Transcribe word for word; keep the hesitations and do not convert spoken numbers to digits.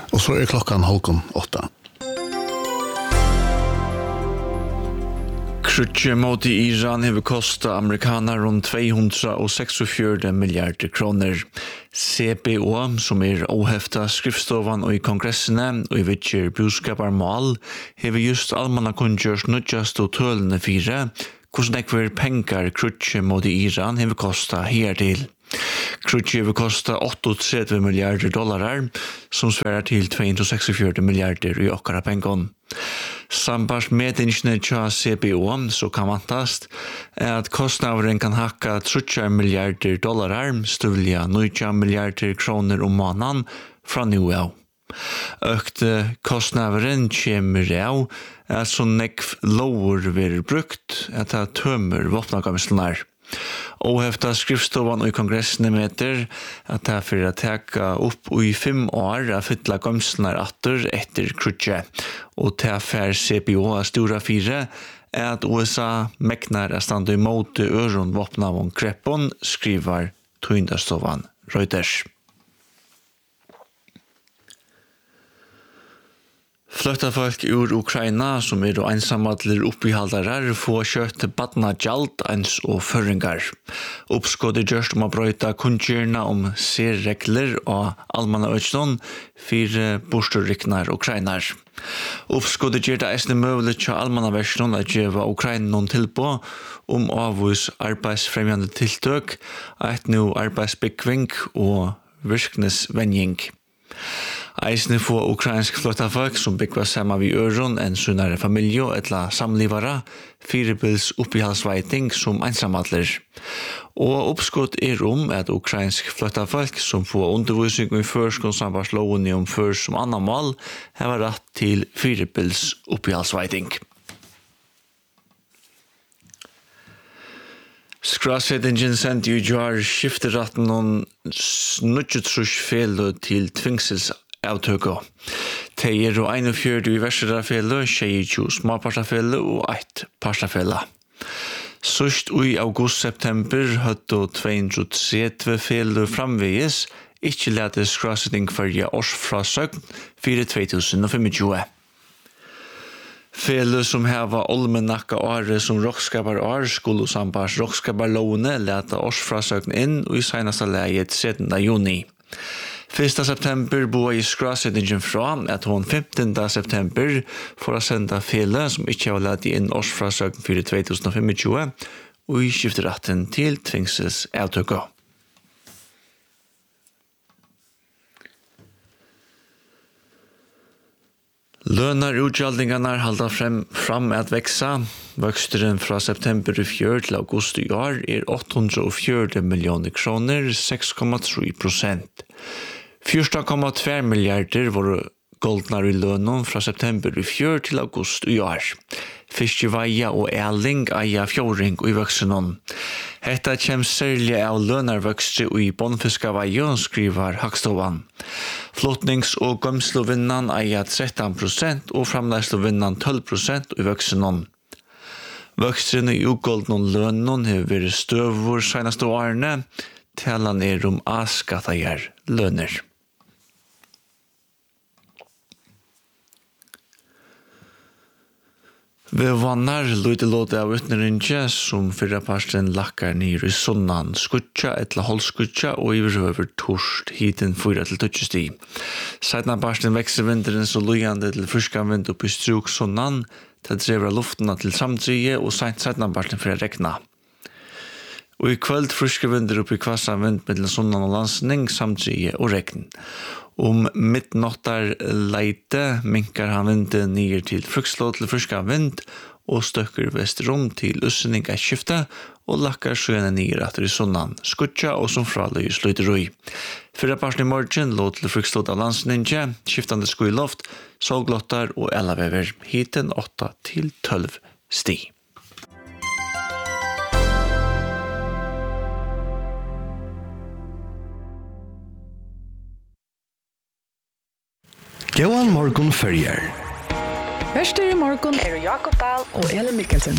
Og så er klokkan halvkom åtta. Krutje mot i Iran har kostet amerikaner rundt to hundre seksogfjøruti milliarder kroner. C B O, som er ohefta skriftstovan og i kongressene og i vittjer budskapar mål, har just allmanna kunngjørs nødjast og tølende fire, hvordan ekver pengar krutje mot i Iran har kostet hertil. Krutje har kostet trettioåtta milliarder dollarar, som sverar til to hundre seksogfjøruti milliarder i okkara pengon. Sambars med ingeniør tja C B O, så kan vantast, er at kostnaveren kan hakka trettio milliarder dollarar, stuvliga nitton milliarder kroner om månaden fra nu av. Økte kostnaveren kjemur av er så nekv lover vil brukt at det tømmer våpnagamslunar. Og hefta skriftstovan og i kongressene meter at det er for å teka opp i fem år av fytla gamslunar atter etter krutje. Og til affær C B O av stora fire er at U S A meknar er stand i måte øron våpnavon kreppon, skriver tøyndastovan Reuters. Fløktafolk ur Ukraina, som er einsamadler oppihaldarar, får kjøtt badna gjald eins og føringar. Oppskådet gjørst om å brøyta kunngjørna om særregler og almanna øknon for bosturriknar Ukrainar. Oppskådet gjør det eisne møvelig til almanna versjon at gjeva Ukraina noen tilpå om avvis arbeidsfremjande tiltøk, eit nu arbeidsbyggving og virknesvenjing. Eisne få ukrainsk fløktafolk som byggva samma vi øron enn sunnare familie etla samlivara, firebils oppihalsveiting som einsamadler. Og oppskott er om at ukrainsk fløktafolk som får undervisning i førskon sambarsloven om førs som annan mål, hever rett til firebils oppihalsveiting. Skrasetingen sendte jo jar skifteratten noen nutjetrus felo til tvingsels avtøkå. Det er jo einogfjøruti i verserafellet, tjueto småpartafellet og eitt partafellet. Sørst i august-september høtte to hundre tretti fellet framveges, ikke lete skrasetting for årsfrasøgn for to tusen tjuefem. Fellet som heva olmenakka året som rockskapar år skulle sambars rockskapar lovene lete årsfrasøgn inn og i seneste leget syttende juni. første september bor i skrasetningen fra at hun femtende september får å sende fellet som ikke har lett inn årsfrasøgn for to tusen tjuefem og i skifteretten til tvingsels avtøkå. Lønar utgjaldningarna halda frem, fram at veksa. Vøksteren fra september i fjør til august i år er åtte hundre og fjøruti millioner kroner, seks komma tre prosent. fjorton komma två milliarder var goldnar i lønnen fra september i fjør til august i år. Fiskeveia og eling eia fjordring i vøksenon. Hetta kjem særlig av lønarvøkste i Bonnfiskaveia, skriver Hagstovan. Flotnings- og gømslovinnan eia tretton prosent og framleislovinnan tolv prosent i vøksenon. Vøkstene i ugoldnon lønnen har vært støvor senaste årene, talan er om askattajar lønner. Vi vannar lite låte av utnæringe som fyrra parsten lakkar nir i sunnan skutja etla holdskutja og i røver torst hiten fyra til tøtjesti. Seidna parsten vekser vinderen så lujande til fyrska vind oppi struk sunnan til drevra luftena til samtrige og seint seidna parsten fyrra rekna. Og i kvöld fryske vinder oppi kvassa vind mellom sunnan og landsning, samtrige og regn. Om midnåttar leite minkar han vinden nyer til frukslå til fryska vind og støkker vestrom til ussening av skifte og lakkar sjøene nyer etter i sunnan, skutja og som fraløy slutter ui. Fyrra parten i morgen lå til frukslå av landsninje, skiftande skuiloft, solglottar og elavever, hiten åtta til tolv sti. Johan Morgon Ferrier. Verster i morgon er Jakob Dahl og Elin Mikkelsen.